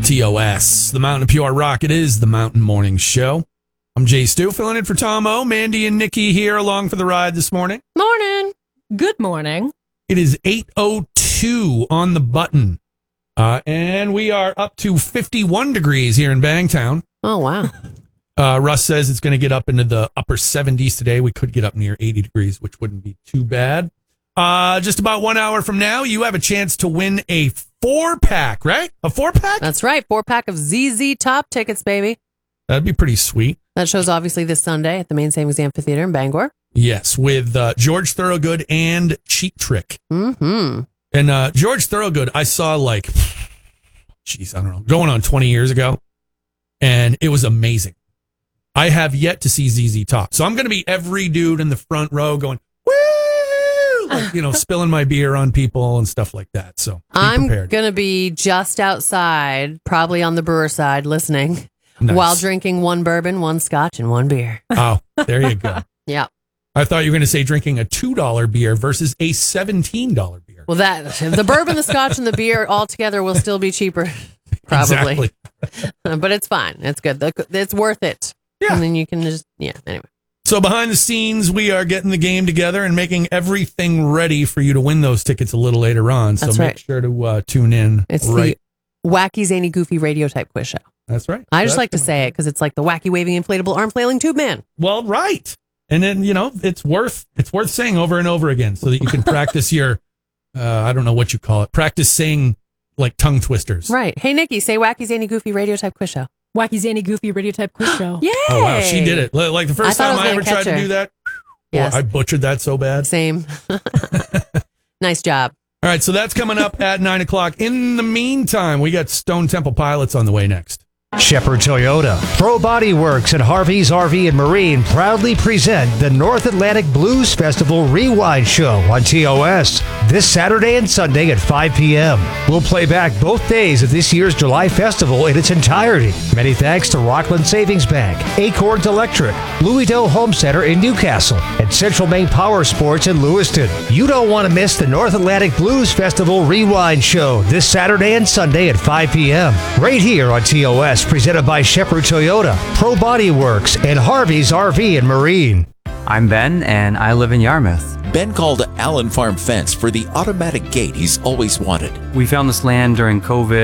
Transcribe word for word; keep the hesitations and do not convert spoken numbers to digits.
T O S, the Mountain of Pure Rock. It is the Mountain Morning Show. I'm Jay Stu, filling in for Tom O. Mandy and Nikki here along for the ride this morning. Morning. Good morning. It is eight oh two on the button. Uh, and we are up to fifty-one degrees here in Bangtown. Oh, wow. Uh, Russ says it's going to get up into the upper seventies today. We could get up near eighty degrees, which wouldn't be too bad. Uh, just about one hour from now, you have a chance to win a four-pack, right? A four-pack? That's right. Four-pack of Z Z Top tickets, baby. That'd be pretty sweet. That show's obviously this Sunday at the Main Savings Amphitheater in Bangor. Yes, with uh, George Thorogood and Cheap Trick. Mm-hmm. And uh, George Thorogood, I saw like, geez, I don't know, going on twenty years ago. And it was amazing. I have yet to see Z Z Top. So I'm going to be every dude in the front row going, woo! Like, you know, spilling my beer on people and stuff like that. So be I'm prepared. going to be just outside, probably on the brewer side, listening Nice. while drinking one bourbon, one scotch, and one beer. Oh, there you go. Yeah. I thought you were going to say drinking a two dollar beer versus a seventeen dollar beer. Well, that the bourbon, the scotch, and the beer all together will still be cheaper, probably. Exactly. But it's fine. It's good. It's worth it. Yeah. And then you can just, yeah, anyway. So behind the scenes, we are getting the game together and making everything ready for you to win those tickets a little later on. So That's make right. sure to uh, tune in. It's right. the wacky, zany, goofy radio type quiz show. That's right. I So just that's like to coming say it because it's like the wacky, waving, inflatable, arm flailing tube man. Well, right. And then, you know, it's worth it's worth saying over and over again so that you can practice your, uh, I don't know what you call it, practice saying like tongue twisters. Right. Hey, Nikki, say wacky, zany, goofy radio type quiz show. Wacky, zany, goofy radio type quiz show. Yay! Oh, wow. She did it. Li- Like the I first thought I time was I, gonna ever tried catch to her. do that. Yes. Oh, I butchered that so bad. Same. Nice job. All right. So that's coming up at nine o'clock. In the meantime, we got Stone Temple Pilots on the way next. Shepherd Toyota, Pro Body Works, and Harvey's R V and Marine proudly present the North Atlantic Blues Festival Rewind Show on T O S this Saturday and Sunday at five p.m. We'll play back both days of this year's July Festival in its entirety. Many thanks to Rockland Savings Bank, Acorns Electric, Louisville Home Center in Newcastle, and Central Maine Power Sports in Lewiston. You don't want to miss the North Atlantic Blues Festival Rewind Show this Saturday and Sunday at five p.m. right here on T O S. Presented by Shepherd Toyota, Pro Body Works, and Harvey's R V and Marine. I'm Ben, and I live in Yarmouth. Ben called Allen Farm Fence for the automatic gate he's always wanted. We found this land during COVID.